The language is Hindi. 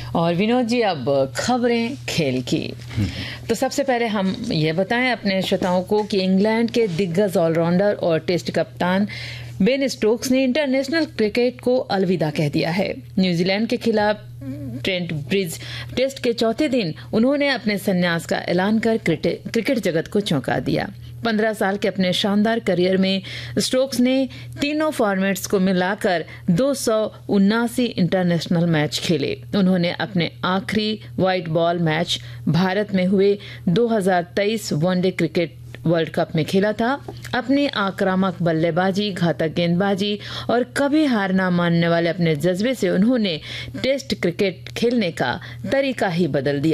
और विनोद जी, अब खबरें खेल की। तो सबसे पहले हम ये बताएं अपने श्रोताओं को कि इंग्लैंड के दिग्गज ऑलराउंडर और टेस्ट कप्तान बेन स्टोक्स ने इंटरनेशनल क्रिकेट को अलविदा कह दिया है। न्यूजीलैंड के खिलाफ ट्रेंट ब्रिज टेस्ट के चौथे दिन उन्होंने अपने संन्यास का ऐलान कर क्रिकेट जगत को चौंका दिया। 15 साल के अपने शानदार करियर में स्टोक्स ने तीनों फॉर्मेट्स को मिलाकर 279 इंटरनेशनल मैच खेले। उन्होंने अपने आखिरी व्हाइट बॉल मैच भारत में हुए 2023 वनडे क्रिकेट वर्ल्ड कप में खेला था। अपनी आक्रामक बल्लेबाजी, घातक गेंदबाजी और कभी हार ना मानने वाले अपने जज्बे से उन्होंने टेस्ट क्रिकेट खेलने का तरीका ही बदल दिया।